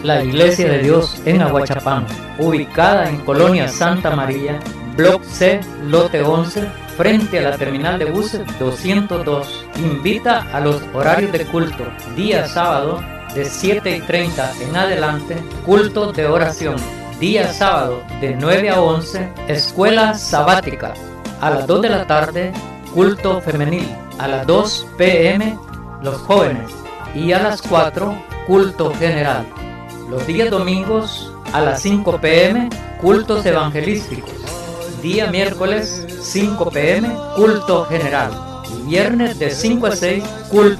La Iglesia de Dios en Aguachapán, ubicada en Colonia Santa María, Block C, lote 11, frente a la terminal de buses 202. Invita a los horarios de culto. Día sábado, de 7:30 en adelante, culto de oración. Día sábado, de 9 a 11, escuela sabática. A las 2 de la tarde, culto femenil. A las 2 p.m., los jóvenes. Y a las 4, culto general. Los días domingos, a las 5 p.m., cultos evangelísticos. Día miércoles, 5 p.m., culto general. Y viernes de 5 a 6, culto